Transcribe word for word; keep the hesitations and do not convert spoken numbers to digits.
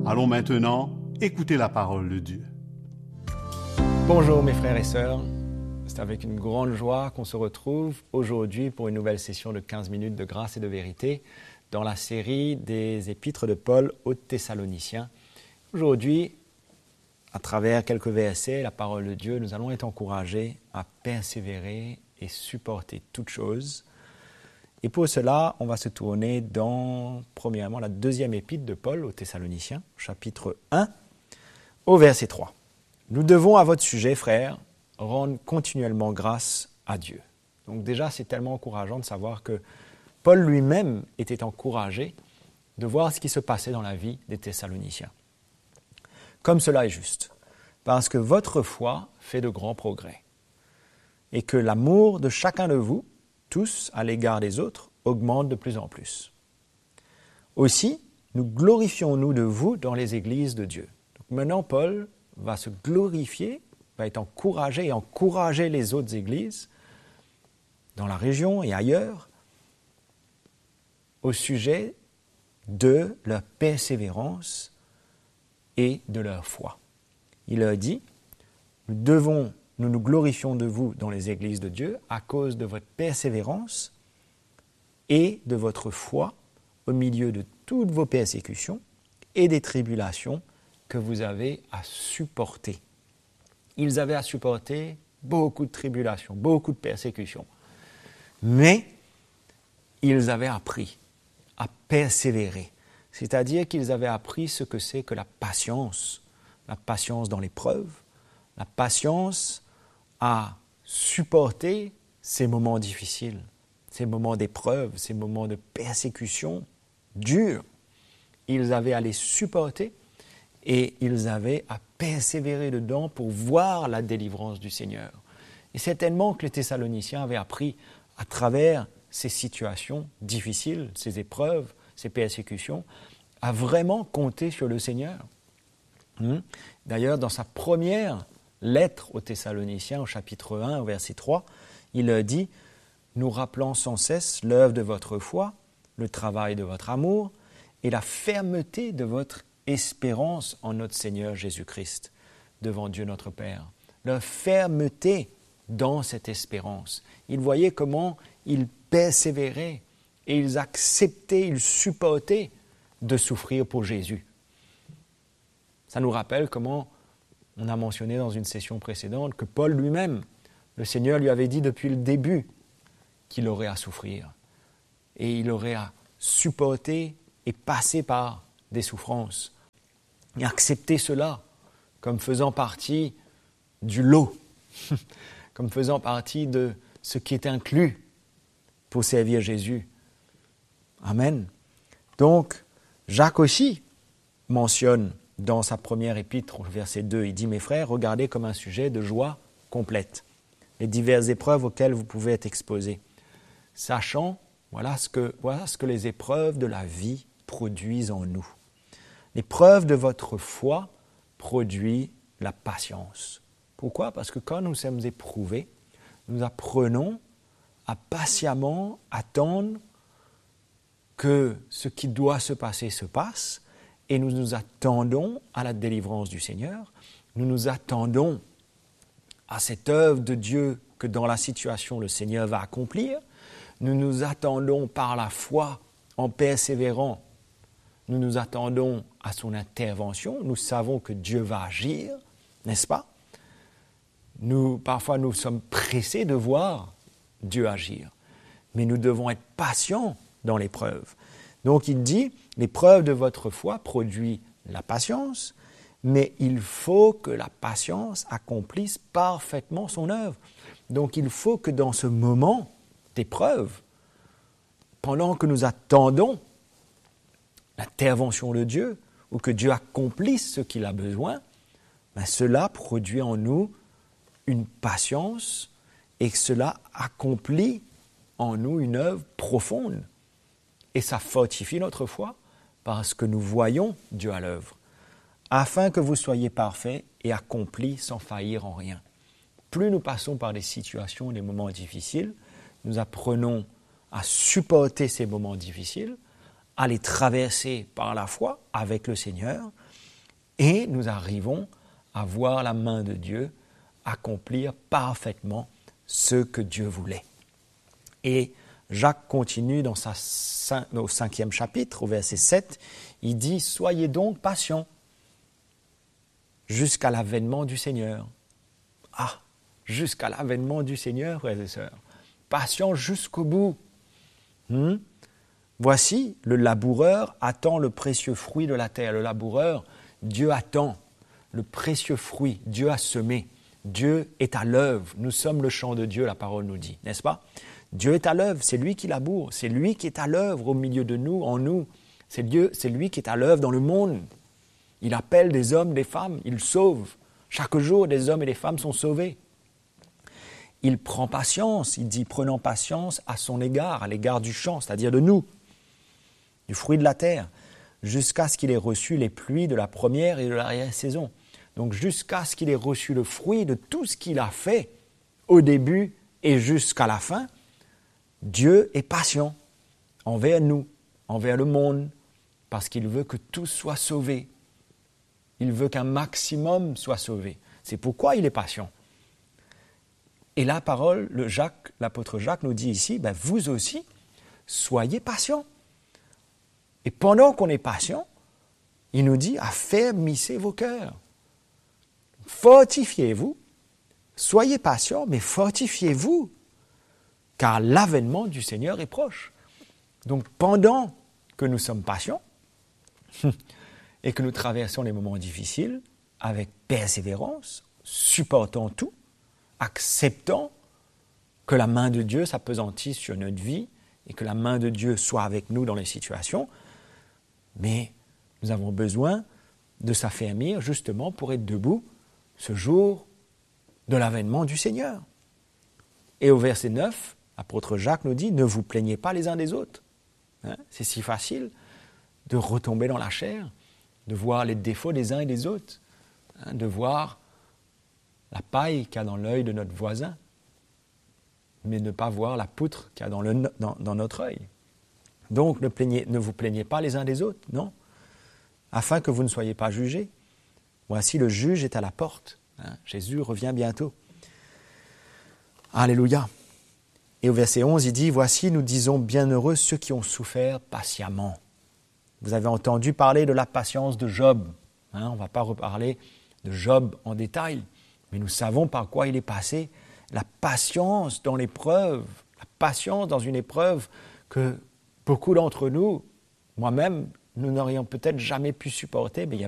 Allons maintenant écouter la parole de Dieu. Bonjour mes frères et sœurs, c'est avec une grande joie qu'on se retrouve aujourd'hui pour une nouvelle session de quinze minutes de grâce et de vérité dans la série des épîtres de Paul aux Thessaloniciens. Aujourd'hui, à travers quelques versets, la parole de Dieu, nous allons être encouragés à persévérer et supporter toutes choses. Et pour cela, on va se tourner dans, premièrement, la deuxième épître de Paul aux Thessaloniciens, chapitre un, au verset trois. Nous devons, à votre sujet, frères, rendre continuellement grâce à Dieu. Donc déjà, c'est tellement encourageant de savoir que Paul lui-même était encouragé de voir ce qui se passait dans la vie des Thessaloniciens. Comme cela est juste, parce que votre foi fait de grands progrès, et que l'amour de chacun de vous, tous à l'égard des autres, augmente de plus en plus. Aussi, nous glorifions-nous de vous dans les églises de Dieu. Donc maintenant, Paul va se glorifier, va être encouragé et encourager les autres églises dans la région et ailleurs au sujet de leur persévérance et de leur foi. Il leur dit, nous devons, nous nous glorifions de vous dans les églises de Dieu à cause de votre persévérance et de votre foi au milieu de toutes vos persécutions et des tribulations que vous avez à supporter. Ils avaient à supporter beaucoup de tribulations, beaucoup de persécutions. Mais ils avaient appris à persévérer. C'est-à-dire qu'ils avaient appris ce que c'est que la patience, la patience dans l'épreuve, la patience à supporter ces moments difficiles, ces moments d'épreuve, ces moments de persécution durs. Ils avaient à les supporter et ils avaient à persévérer dedans pour voir la délivrance du Seigneur. Et certainement que les Thessaloniciens avaient appris à travers ces situations difficiles, ces épreuves, ces persécutions, à vraiment compter sur le Seigneur. D'ailleurs, dans sa première lettre aux Thessaloniciens, au chapitre un, au verset trois, il leur dit « Nous rappelant sans cesse l'œuvre de votre foi, le travail de votre amour et la fermeté de votre espérance en notre Seigneur Jésus-Christ, devant Dieu notre Père. » Leur fermeté dans cette espérance. Ils voyaient comment ils persévéraient et ils acceptaient, ils supportaient de souffrir pour Jésus. Ça nous rappelle comment on a mentionné dans une session précédente que Paul lui-même, le Seigneur lui avait dit depuis le début qu'il aurait à souffrir et il aurait à supporter et passer par des souffrances et accepter cela comme faisant partie du lot, comme faisant partie de ce qui est inclus pour servir Jésus. Amen. Donc, Jacques aussi mentionne dans sa première épître, au verset deux, il dit « Mes frères, regardez comme un sujet de joie complète les diverses épreuves auxquelles vous pouvez être exposés, sachant, voilà ce que, voilà ce que les épreuves de la vie produisent en nous. L'épreuve de votre foi produit la patience. » Pourquoi ? Parce que quand nous sommes éprouvés, nous apprenons à patiemment attendre que ce qui doit se passer se passe et nous nous attendons à la délivrance du Seigneur. Nous nous attendons à cette œuvre de Dieu que dans la situation le Seigneur va accomplir. Nous nous attendons par la foi en persévérant. Nous nous attendons à son intervention. Nous savons que Dieu va agir, n'est-ce pas ? Nous, parfois, nous sommes pressés de voir Dieu agir. Mais nous devons être patients dans l'épreuve. Donc, il dit, l'épreuve de votre foi produit la patience, mais il faut que la patience accomplisse parfaitement son œuvre. Donc, il faut que dans ce moment d'épreuve, pendant que nous attendons l'intervention de Dieu, ou que Dieu accomplisse ce qu'il a besoin, ben cela produit en nous une patience et que cela accomplit en nous une œuvre profonde. Et ça fortifie notre foi parce que nous voyons Dieu à l'œuvre, afin que vous soyez parfaits et accomplis sans faillir en rien. Plus nous passons par des situations et des moments difficiles, nous apprenons à supporter ces moments difficiles, à les traverser par la foi avec le Seigneur, Et nous arrivons à voir la main de Dieu accomplir parfaitement ce que Dieu voulait. Et Jacques continue dans sa, au cinquième chapitre, au verset sept, il dit « Soyez donc patients jusqu'à l'avènement du Seigneur. » Ah, jusqu'à l'avènement du Seigneur, frères et sœurs. Patients jusqu'au bout. Hmm? Voici, le laboureur attend le précieux fruit de la terre. Le laboureur, Dieu attend le précieux fruit. Dieu a semé. Dieu est à l'œuvre. Nous sommes le champ de Dieu, la parole nous dit, n'est-ce pas? Dieu est à l'œuvre, c'est lui qui laboure, c'est lui qui est à l'œuvre au milieu de nous, en nous. C'est Dieu, c'est lui qui est à l'œuvre dans le monde. Il appelle des hommes, des femmes, il sauve. Chaque jour, des hommes et des femmes sont sauvés. Il prend patience, il dit prenant patience à son égard, à l'égard du champ, c'est-à-dire de nous, du fruit de la terre, jusqu'à ce qu'il ait reçu les pluies de la première et de l'arrière-saison. Donc jusqu'à ce qu'il ait reçu le fruit de tout ce qu'il a fait au début et jusqu'à la fin, Dieu est patient envers nous, envers le monde, parce qu'il veut que tous soient sauvés. Il veut qu'un maximum soit sauvé. C'est pourquoi il est patient. Et la parole, le Jacques, l'apôtre Jacques nous dit ici, ben vous aussi, soyez patients. Et pendant qu'on est patient, il nous dit, affermissez vos cœurs. Fortifiez-vous, soyez patients, mais fortifiez-vous, car l'avènement du Seigneur est proche. Donc pendant que nous sommes patients et que nous traversons les moments difficiles avec persévérance, supportant tout, acceptant que la main de Dieu s'appesantisse sur notre vie et que la main de Dieu soit avec nous dans les situations, mais nous avons besoin de s'affermir justement pour être debout ce jour de l'avènement du Seigneur. Et au verset neuf, l'apôtre Jacques nous dit « Ne vous plaignez pas les uns des autres. Hein » C'est si facile de retomber dans la chair, de voir les défauts des uns et des autres, hein, de voir la paille qu'il y a dans l'œil de notre voisin, mais ne pas voir la poutre qu'il y a dans, le, dans, dans notre œil. Donc ne, plaignez, ne vous plaignez pas les uns des autres, non, afin que vous ne soyez pas jugés. Voici, le juge est à la porte. Hein, Jésus revient bientôt. Alléluia. Et au verset onze, il dit « Voici, nous disons bienheureux ceux qui ont souffert patiemment. » Vous avez entendu parler de la patience de Job. Hein, on ne va pas reparler de Job en détail, mais nous savons par quoi il est passé. La patience dans l'épreuve, la patience dans une épreuve que beaucoup d'entre nous, moi-même, nous n'aurions peut-être jamais pu supporter, mais il y